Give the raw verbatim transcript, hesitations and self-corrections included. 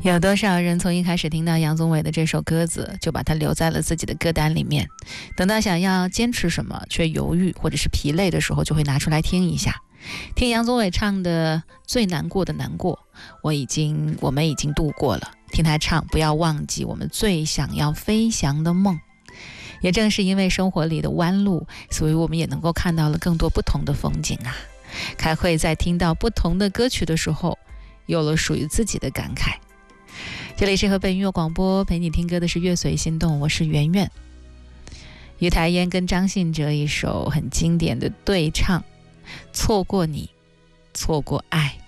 有多少人从一开始听到杨宗纬的这首歌子，就把它留在了自己的歌单里面，等到想要坚持什么却犹豫或者是疲累的时候，就会拿出来听一下。听杨宗纬唱的最难过的难过，我已经我们已经度过了，听他唱不要忘记我们最想要飞翔的梦。也正是因为生活里的弯路，所以我们也能够看到了更多不同的风景啊。开会在听到不同的歌曲的时候，有了属于自己的感慨。这里是河北音乐广播，陪你听歌的是乐随心动，我是圆圆。于台烟跟张信哲一首很经典的对唱，错过你，错过爱。